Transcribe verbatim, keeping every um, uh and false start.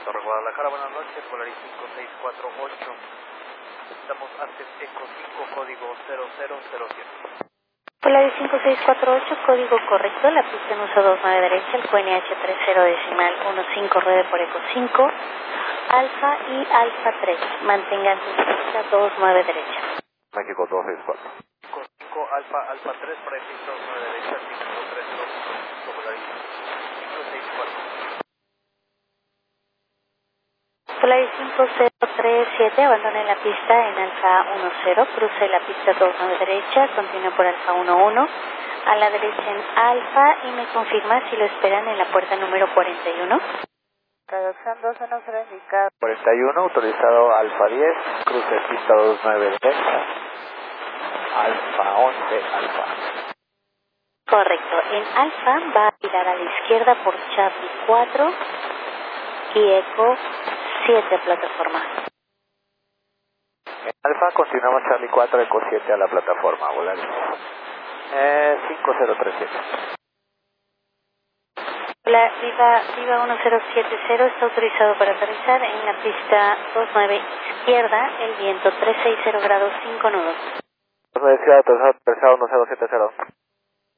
Torre Guadalajara, buenas noches, Polaris cinco seis cuatro ocho. Estamos antes Eco cinco, código cero cero cero siete. Polaris cinco seis cuatro ocho, código correcto, la pista en uso dos nueve derecha, el Q N H tres cero decimal uno cinco, ruede por Eco cinco, Alfa y Alfa tres, mantengan su pista dos nueve derecha. México dos seis cuatro. Eco cinco, Alfa, Alfa tres, para pista dos nueve derecha, cinco tres cero cinco, Polaris cinco seis cuatro. Polaris cinco cero tres siete, abandone la pista en Alfa uno cero, cruce la pista dos nueve derecha, continúe por Alfa uno uno, a la derecha en Alfa y me confirma si lo esperan en la puerta número cuarenta y uno. Traducción dos uno cero indicado. cuarenta y uno, autorizado Alfa diez, cruce pista dos nueve derecha, Alfa once, Alfa. Correcto, en Alfa va a girar a la izquierda por Charlie cuatro y Eco siete plataforma. En Alfa continuamos Charlie cuatro, Eco siete a la plataforma, volar. Eh, cinco cero tres siete. La Viva, Viva uno cero siete cero está autorizado para aterrizar en la pista dos nueve izquierda, el viento trescientos sesenta grados cinco nudos. Autorizado uno cero siete cero.